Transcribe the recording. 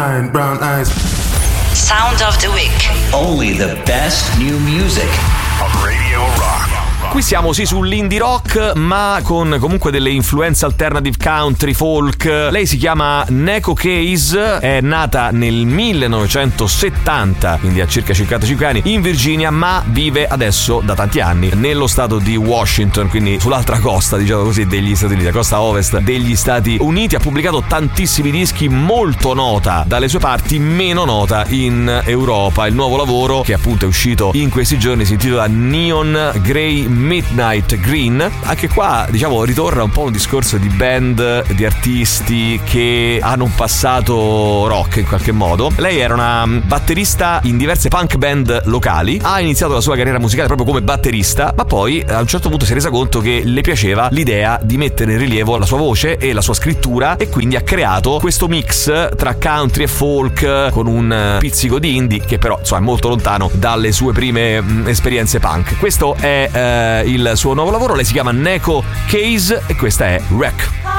Brown eyes. Sound of the Week. Only the best new music of Radio Rock. Qui siamo sì sull'indie rock, ma con comunque delle influenze alternative country, folk. Lei si chiama Neko Case, è nata nel 1970, quindi ha circa 55 anni, in Virginia, ma vive adesso da tanti anni nello stato di Washington, quindi sull'altra costa, diciamo così, degli Stati Uniti, la costa ovest degli Stati Uniti. Ha pubblicato tantissimi dischi, molto nota dalle sue parti, meno nota in Europa. Il nuovo lavoro, che appunto è uscito in questi giorni, si intitola Neon Grey Midnight Green. Anche qua, diciamo, ritorna un po' un discorso di band, di artisti che hanno un passato rock in qualche modo. Lei era una batterista in diverse punk band locali, ha iniziato la sua carriera musicale proprio come batterista, ma poi a un certo punto si è resa conto che le piaceva l'idea di mettere in rilievo la sua voce e la sua scrittura, e quindi ha creato questo mix tra country e folk con un pizzico di indie che però, insomma, è molto lontano dalle sue prime esperienze punk. Questo è il suo nuovo lavoro. Lei si chiama Neko Case e questa è Wreck.